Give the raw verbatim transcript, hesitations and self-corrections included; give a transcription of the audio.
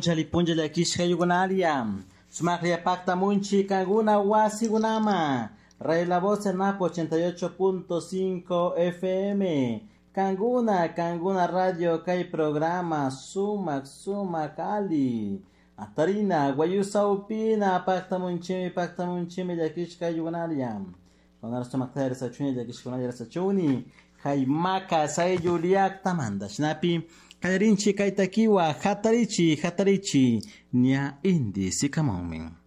punchali punchali akishka yugunariam. Sumakria pacta munchi kaguna wasi gunama. Ray la voz en Napo ochenta y ocho punto cinco F M. Kanguna, Kanguna Radio, Kai programa, Sumak, Sumak Ali. Atarina, Guayusa Upina, Pacta Munchimi, Pacta Munchimi, Yakishka Yugunariam. Con el Sumakta Sachuni, Yakishka Sachuni. Haimaka, Sai Juliak Tamanda, Snapi. Kairinchi Kaitakiwa, Hatarichi, Hatarichi, Nia Indi Sikamomin.